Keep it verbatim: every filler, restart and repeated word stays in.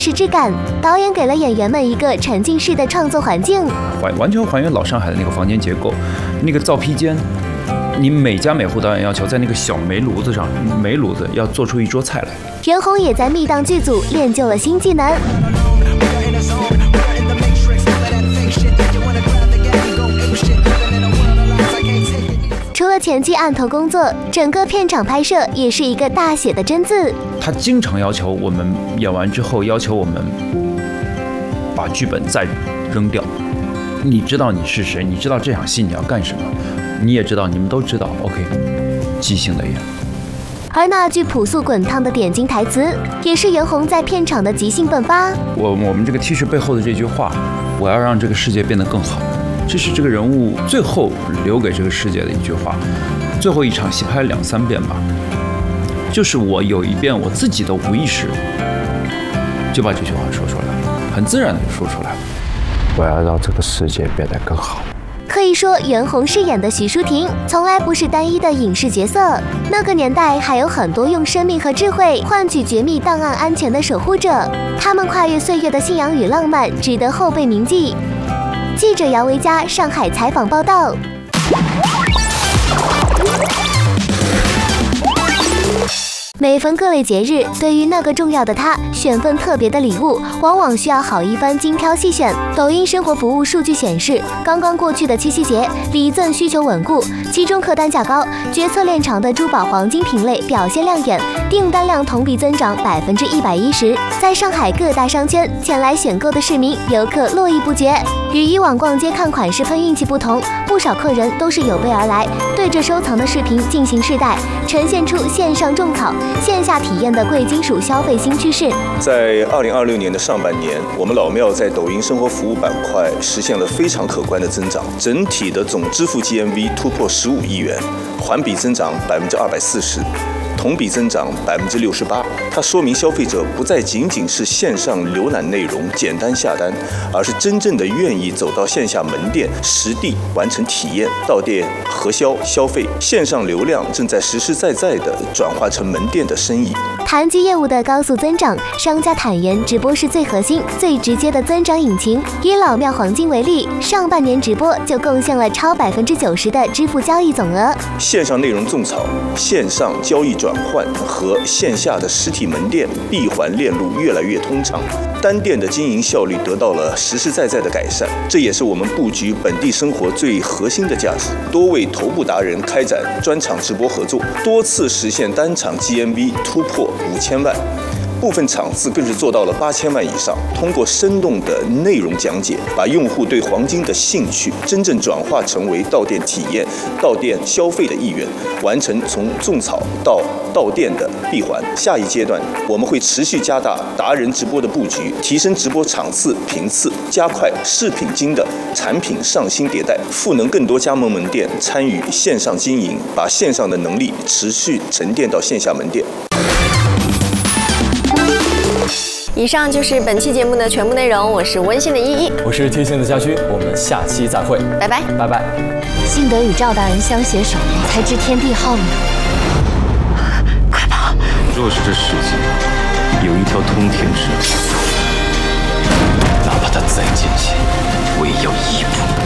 是质感，导演给了演员们一个沉浸式的创作环境， 完完全还原老上海的那个房间结构，那个灶批间，你每家每户导演要求在那个小煤炉子上，煤炉子要做出一桌菜来。 袁弘也在密档剧组练就了新技能。除了前期案头工作，整个片场拍摄也是一个大写的真字。 他经常要求我们演完之后，要求我们把剧本再扔掉。你知道你是谁，你知道这场戏你要干什么，你也知道，你们都知道 ，OK， 即兴的演。 而那句朴素滚烫的点睛台词，也是袁弘在片场的即兴迸发。 我我们这个 T 恤背后的这句话，我要让这个世界变得更好。这是这个人物最后留给这个世界的一句话，最后一场戏拍了两三遍吧，就是我有一遍我自己的无意识就把这句话说出来了，很自然的就说出来了。 我要让这个世界变得更好。 可以说，袁弘饰演的徐淑婷从来不是单一的影视角色，那个年代还有很多用生命和智慧换取绝密档案安全的守护者，他们跨越岁月的信仰与浪漫，值得后辈铭记。记者姚维佳上海采访报道。每逢各类节日，对于那个重要的他，选份特别的礼物，往往需要好一番精挑细选。抖音生活服务数据显示，刚刚过去的七夕节，礼赠需求稳固，其中客单价高、决策链长的珠宝黄金品类表现亮眼，订单量同比增长百分之一百一十。在上海各大商圈，前来选购的市民游客络绎不绝。与以往逛街看款式碰运气不同，不少客人都是有备而来，对着收藏的视频进行试戴，呈现出线上种草、线下体验的贵金属消费新趋势。 在二零二六年的上半年，我们老庙在抖音生活服务板块实现了非常可观的增长，整体的总支付 G M V 突破十五亿元，环比增长百分之二百四十。同比增长百分之六十八，它说明消费者不再仅仅是线上浏览内容、简单下单，而是真正的愿意走到线下门店实地完成体验、到店核销、消费。线上流量正在实实在在地转化成门店的生意。 谈及业务的高速增长，商家坦言直播是最核心、最直接的增长引擎。以老庙黄金为例，上半年直播就贡献了超百分之九十的支付交易总额。 线上内容种草、线上交易转换和线下的实体门店闭环链路越来越通畅，单店的经营效率得到了实实在在的改善。这也是我们布局本地生活最核心的价值。多位头部达人开展专场直播合作，多次实现单场 G M V 突破五千万。部分场次更是做到了八千万以上。通过生动的内容讲解，把用户对黄金的兴趣真正转化成为到店体验、到店消费的意愿，完成从种草到到店的闭环。下一阶段，我们会持续加大达人直播的布局，提升直播场次频次，加快饰品金的产品上新迭代，赋能更多加盟门店参与线上经营，把线上的能力持续沉淀到线下门店。 以上就是本期节目的全部内容，我是温馨的依依， 我是贴心的家居，我们下期再会， 拜拜， 拜拜。 幸得与赵大人相携手，才知天地浩渺。快跑！ 若是这世界有一条通天之路，哪怕它再艰险，我也要一步